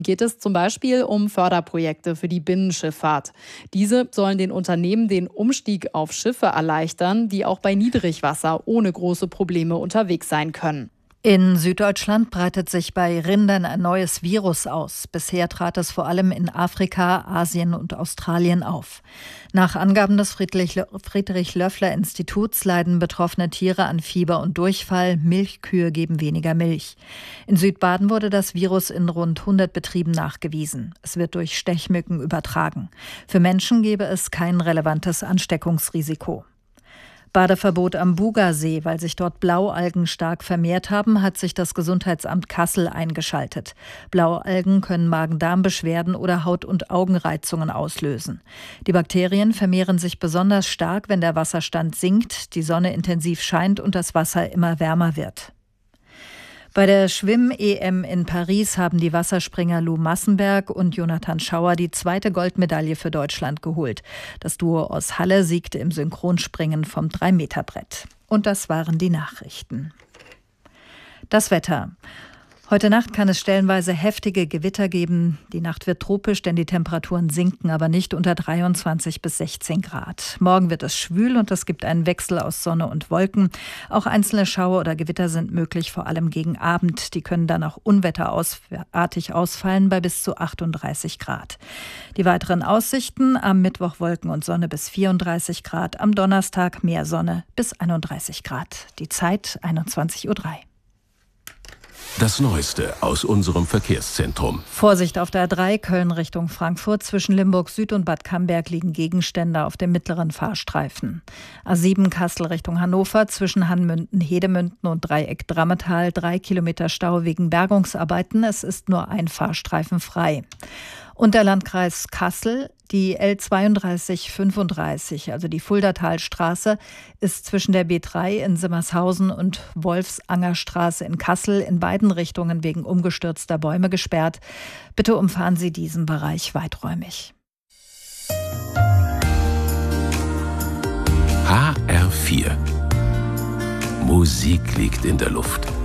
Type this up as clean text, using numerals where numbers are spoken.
Geht es zum Beispiel um Förderprojekte für die Binnenschifffahrt. Diese sollen den Unternehmen den Umstieg auf Schiffe erleichtern, die auch bei Niedrigwasser ohne große Probleme unterwegs sein können. In Süddeutschland breitet sich bei Rindern ein neues Virus aus. Bisher trat es vor allem in Afrika, Asien und Australien auf. Nach Angaben des Friedrich-Löffler-Instituts leiden betroffene Tiere an Fieber und Durchfall. Milchkühe geben weniger Milch. In Südbaden wurde das Virus in rund 100 Betrieben nachgewiesen. Es wird durch Stechmücken übertragen. Für Menschen gebe es kein relevantes Ansteckungsrisiko. Badeverbot am Bugasee, weil sich dort Blaualgen stark vermehrt haben, hat sich das Gesundheitsamt Kassel eingeschaltet. Blaualgen können Magen-Darm-Beschwerden oder Haut- und Augenreizungen auslösen. Die Bakterien vermehren sich besonders stark, wenn der Wasserstand sinkt, die Sonne intensiv scheint und das Wasser immer wärmer wird. Bei der Schwimm-EM in Paris haben die Wasserspringer Lou Massenberg und Jonathan Schauer die 2. Goldmedaille für Deutschland geholt. Das Duo aus Halle siegte im Synchronspringen vom 3-Meter-Brett. Und das waren die Nachrichten. Das Wetter. Heute Nacht kann es stellenweise heftige Gewitter geben. Die Nacht wird tropisch, denn die Temperaturen sinken, aber nicht unter 23 bis 16 Grad. Morgen wird es schwül und es gibt einen Wechsel aus Sonne und Wolken. Auch einzelne Schauer oder Gewitter sind möglich, vor allem gegen Abend. Die können dann auch unwetterartig ausfallen bei bis zu 38 Grad. Die weiteren Aussichten: am Mittwoch Wolken und Sonne bis 34 Grad, am Donnerstag mehr Sonne bis 31 Grad. Die Zeit 21:03 Uhr. Das Neueste aus unserem Verkehrszentrum. Vorsicht auf der A3 Köln Richtung Frankfurt. Zwischen Limburg Süd und Bad Camberg liegen Gegenstände auf dem mittleren Fahrstreifen. A7 Kassel Richtung Hannover. Zwischen Hanmünden, Hedemünden und Dreieck Drammetal 3 Kilometer Stau wegen Bergungsarbeiten. Es ist nur ein Fahrstreifen frei. Und der Landkreis Kassel, die L3235, also die Fuldatalstraße, ist zwischen der B3 in Simmershausen und Wolfsangerstraße in Kassel in beiden Richtungen wegen umgestürzter Bäume gesperrt. Bitte umfahren Sie diesen Bereich weiträumig. HR4. Musik liegt in der Luft.